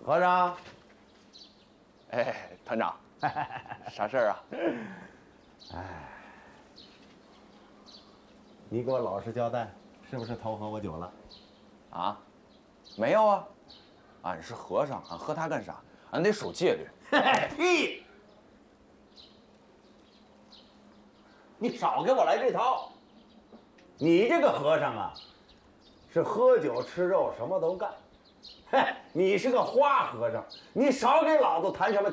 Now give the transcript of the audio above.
和尚， 哎，团长，啥事儿啊？ 你给我老实交代，是不是偷喝我酒了？ 啊，没有啊，俺是和尚，俺喝它干啥？俺得守戒律。 屁！你少给我来这套！你这个和尚啊，是喝酒吃肉什么都干。嘿，你是个花和尚，你少给老子谈什么